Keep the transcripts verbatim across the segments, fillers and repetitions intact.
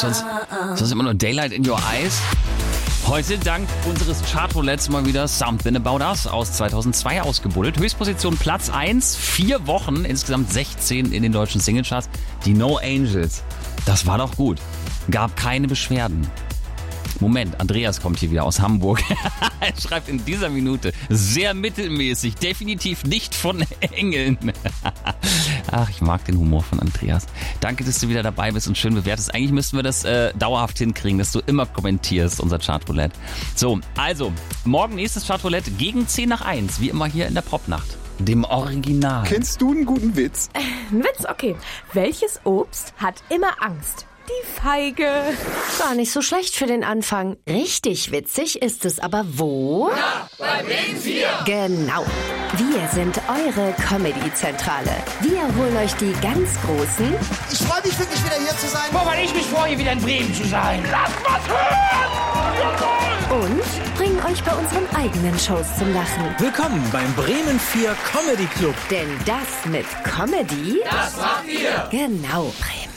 sonst, sonst immer nur Daylight in Your Eyes. Heute dank unseres Chartroulettes mal wieder Something About Us aus zweitausendzwei ausgebuddelt. Höchstposition Platz eins, vier Wochen, insgesamt sechzehn in den deutschen Singlecharts. Die No Angels, das war doch gut. Gab keine Beschwerden. Moment, Andreas kommt hier wieder aus Hamburg. Er schreibt in dieser Minute, sehr mittelmäßig, definitiv nicht von Engeln. Ach, ich mag den Humor von Andreas. Danke, dass du wieder dabei bist und schön bewertest. Eigentlich müssten wir das äh, dauerhaft hinkriegen, dass du immer kommentierst, unser Chartroulette. So, also, morgen nächstes Chartroulette gegen zehn nach eins, wie immer hier in der Popnacht. Dem Original. Kennst du einen guten Witz? Äh, ein Witz, okay. Welches Obst hat immer Angst? Die Feige. Gar nicht so schlecht für den Anfang. Richtig witzig ist es aber wo? Ja, bei Bremen vier. Genau. Wir sind eure Comedy-Zentrale. Wir holen euch die ganz Großen. Ich freue mich wirklich wieder hier zu sein. Boah, weil ich mich freue, wieder in Bremen zu sein. Lass was hören! Und bringen euch bei unseren eigenen Shows zum Lachen. Willkommen beim Bremen vier Comedy Club. Denn das mit Comedy, das macht ihr. Genau.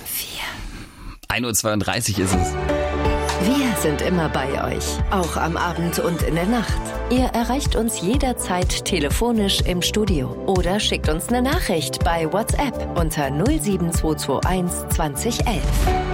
ein Uhr zweiunddreißig ist es. Wir sind immer bei euch, auch am Abend und in der Nacht. Ihr erreicht uns jederzeit telefonisch im Studio oder schickt uns eine Nachricht bei WhatsApp unter null sieben zwei zwei eins zwanzig elf.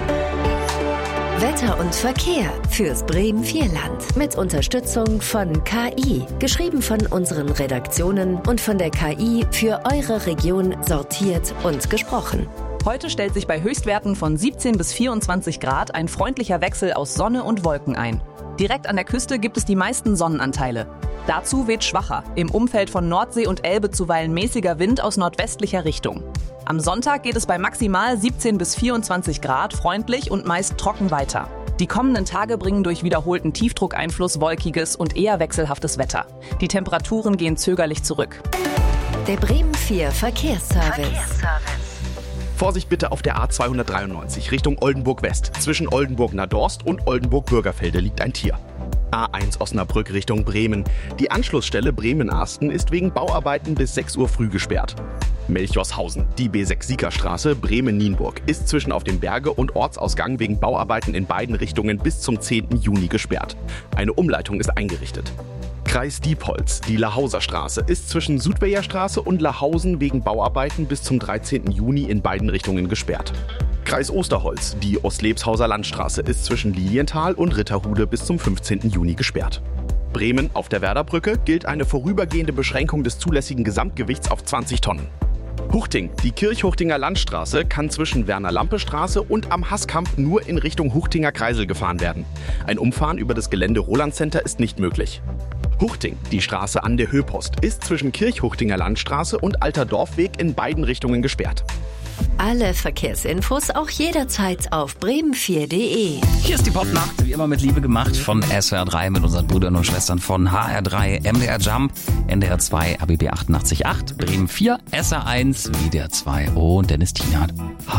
Wetter und Verkehr fürs Bremen vier Land mit Unterstützung von K I. Geschrieben von unseren Redaktionen und von der K I für eure Region sortiert und gesprochen. Heute stellt sich bei Höchstwerten von siebzehn bis vierundzwanzig Grad ein freundlicher Wechsel aus Sonne und Wolken ein. Direkt an der Küste gibt es die meisten Sonnenanteile. Dazu weht schwacher, im Umfeld von Nordsee und Elbe zuweilen mäßiger Wind aus nordwestlicher Richtung. Am Sonntag geht es bei maximal siebzehn bis vierundzwanzig Grad freundlich und meist trocken weiter. Die kommenden Tage bringen durch wiederholten Tiefdruckeinfluss wolkiges und eher wechselhaftes Wetter. Die Temperaturen gehen zögerlich zurück. Der Bremen vier Verkehrsservice. Verkehrsservice. Vorsicht bitte auf der A zweihundertdreiundneunzig Richtung Oldenburg West. Zwischen Oldenburg-Nadorst und Oldenburg-Bürgerfelde liegt ein Tier. A eins Osnabrück Richtung Bremen. Die Anschlussstelle Bremen-Asten ist wegen Bauarbeiten bis sechs Uhr früh gesperrt. Melchorshausen, die B sechs Siegerstraße, Bremen-Nienburg, ist zwischen auf dem Berge und Ortsausgang wegen Bauarbeiten in beiden Richtungen bis zum zehnten Juni gesperrt. Eine Umleitung ist eingerichtet. Kreis Diepholz, die Lahauser Straße, ist zwischen Sudbeyer Straße und Lahausen wegen Bauarbeiten bis zum dreizehnten Juni in beiden Richtungen gesperrt. Kreis Osterholz, die Ostlebshauser Landstraße, ist zwischen Lilienthal und Ritterhude bis zum fünfzehnten Juni gesperrt. Bremen auf der Werderbrücke gilt eine vorübergehende Beschränkung des zulässigen Gesamtgewichts auf zwanzig Tonnen. Huchting, die Kirchhuchtinger Landstraße, kann zwischen Werner-Lampe-Straße und am Haßkamp nur in Richtung Huchtinger Kreisel gefahren werden. Ein Umfahren über das Gelände Roland Center ist nicht möglich. Huchting, die Straße an der Höhepost, ist zwischen Kirchhuchtinger Landstraße und Alter Dorfweg in beiden Richtungen gesperrt. Alle Verkehrsinfos auch jederzeit auf bremen vier punkt de. Hier ist die Popnacht, wie immer mit Liebe gemacht von S W R drei mit unseren Brüdern und Schwestern von H R drei, M D R Jump, N D R zwei, A B B achtundachtzig Komma acht, Bremen vier, S R eins, W D R zwei und Dennis Tienert.